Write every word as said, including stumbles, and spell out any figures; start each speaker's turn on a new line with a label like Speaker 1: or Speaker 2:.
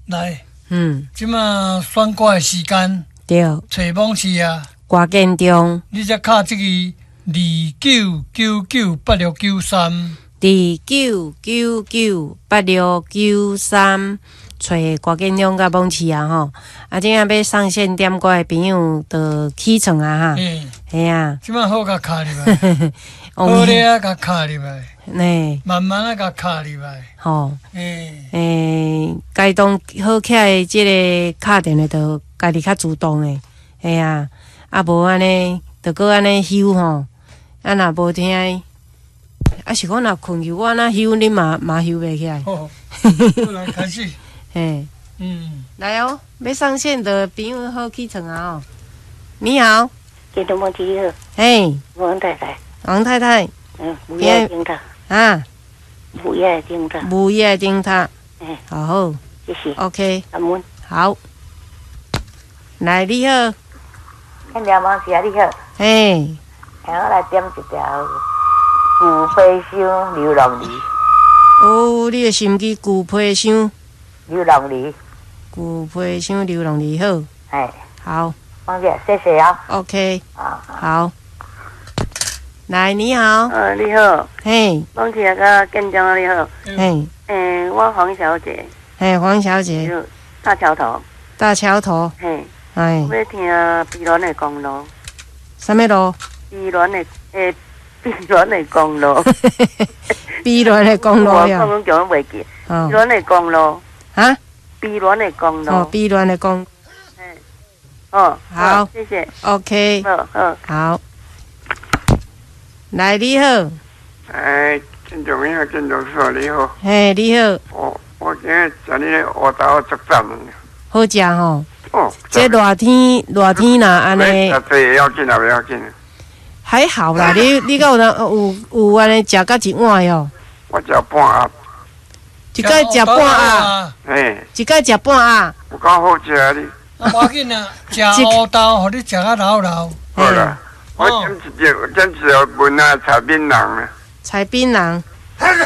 Speaker 1: 来，
Speaker 2: 嗯，
Speaker 1: 即马选歌的时间，
Speaker 2: 对，
Speaker 1: 找某市啊，
Speaker 2: 歌建中，
Speaker 1: 你才敲这个二九九九八六九三，
Speaker 2: 二九九九八六九三，找歌建中甲蒙市啊吼，啊，即下要上线点歌的朋友就起床啊哈，
Speaker 1: 嗯，
Speaker 2: 系啊，
Speaker 1: 即马好甲敲入来，好咧啊甲敲入来，
Speaker 2: 呢，
Speaker 1: 慢慢啊甲敲入来，
Speaker 2: 吼，
Speaker 1: 诶，
Speaker 2: 诶，该当好起来，即个敲电话就家己较主动诶，系啊，啊无安尼，就搁安尼休吼，啊若无听。啊，是讲若困去，我那休你嘛嘛休袂起来。
Speaker 1: 好，好来开始，
Speaker 2: 嘿，
Speaker 1: 嗯，
Speaker 2: 来哦，要上线的朋友好起床啊哦。你好，
Speaker 3: 建东梦记好，
Speaker 2: 嘿，
Speaker 3: 王太太，
Speaker 2: 王太太
Speaker 3: 嗯，母夜顶塔，
Speaker 2: 啊，
Speaker 3: 母夜顶塔，
Speaker 2: 母夜顶塔，
Speaker 3: 嗯，
Speaker 2: 好好
Speaker 3: 谢谢，
Speaker 2: ，OK，
Speaker 3: 感恩。
Speaker 2: 好。来，你好，
Speaker 3: 看聊王是啊，你好，
Speaker 2: 嘿，
Speaker 3: 然后来点一条《古飞香流浪里》，
Speaker 2: 哦，你的心机旧皮箱，
Speaker 3: 流浪里，
Speaker 2: 旧皮箱流浪里好，
Speaker 3: 哎，
Speaker 2: 好
Speaker 3: 王姐，谢谢啊，
Speaker 2: ，OK，
Speaker 3: 啊，
Speaker 2: 好。来，你好，
Speaker 3: 呃，你好，
Speaker 2: 嘿，
Speaker 3: 王姐个建中你好，
Speaker 2: 嘿，
Speaker 3: 嗯，我黄小姐，
Speaker 2: 嘿，黄小姐，
Speaker 3: 就大桥头，
Speaker 2: 大桥头，
Speaker 3: 嘿，
Speaker 2: 哎，
Speaker 3: 我要听碧峦的公路，
Speaker 2: 什么路？
Speaker 3: 碧峦的诶，碧峦的公路，
Speaker 2: 碧峦的公路呀，
Speaker 3: 我我讲袂记，
Speaker 2: 哦
Speaker 3: 碧，峦的公路，
Speaker 2: 啊，
Speaker 3: 碧峦的公路，
Speaker 2: 哦，碧峦的公
Speaker 3: 哦，
Speaker 2: 好
Speaker 3: 谢谢，
Speaker 2: ，OK，
Speaker 3: 好好。
Speaker 2: 好。来，你好，
Speaker 4: 哎，建中你好，建中叔你好，
Speaker 2: 嘿，你好，
Speaker 4: 我我今日食你的芋头作饭呢。
Speaker 2: 好食吼。
Speaker 4: 哦，
Speaker 2: 这热天热天呐，安尼
Speaker 4: 啊，这要紧啊，不要紧。
Speaker 2: 还好啦。你你敢有人有有安尼食到一碗哟？
Speaker 4: 我食半盒，
Speaker 2: 一摆食半啊，
Speaker 4: 哎，
Speaker 2: 一摆食半啊。
Speaker 4: 有够好食啊你。
Speaker 1: 啊，无要紧啊，食乌豆，互你食啊老老。
Speaker 4: 好啦，我点一只，点一条文啊，菜槟榔啊。
Speaker 2: 菜槟榔。